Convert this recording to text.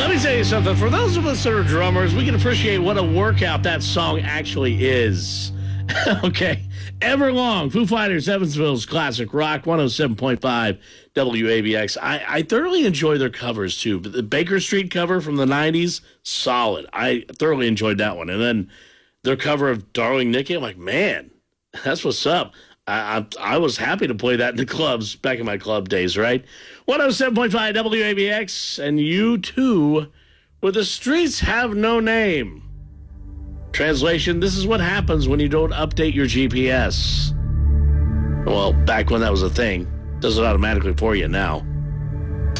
Let me tell you something. For those of us that are drummers, we can appreciate what a workout that song actually is. Okay. Everlong, Foo Fighters, Evansville's classic rock, 107.5 WABX. I thoroughly enjoy their covers, too. But the Baker Street cover from the 90s, solid. I thoroughly enjoyed that one. And then their cover of Darling Nikki, I'm like, man, that's what's up. I was happy to play that in the clubs back in my club days, right? 107.5 WABX, and you too, where the streets have no name. Translation, this is what happens when you don't update your GPS. Well, back when that was a thing. Does it automatically for you now.